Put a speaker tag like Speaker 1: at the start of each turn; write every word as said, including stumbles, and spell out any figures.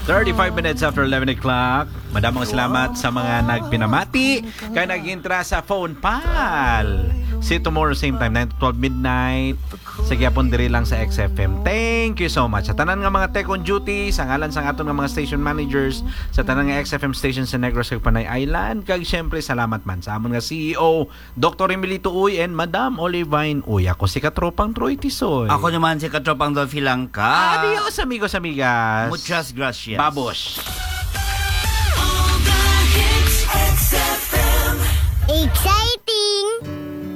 Speaker 1: thirty-five minutes after eleven o'clock. Madamong salamat sa mga nagpinamati kaya nag-intra sa phone pal. See you tomorrow same time, nine to twelve midnight. Sa gyapon diri lang sa X F M. Thank you so much. Sa tanan nga mga tech on duty, sa ngalan sa aton nga mga station managers, sa tanan nga X F M station sa Negros kag Panay Island, kag syempre salamat man sa amon nga C E O, Doctor Emilito Uy and Madam Olivine Uy. Ako si Katropang Troy Tisoy.
Speaker 2: Ako naman si Katropang Dolphy Langka.
Speaker 1: Adios amigos amigas.
Speaker 2: Muchas gracias.
Speaker 1: Babos.
Speaker 3: X F M. Excited.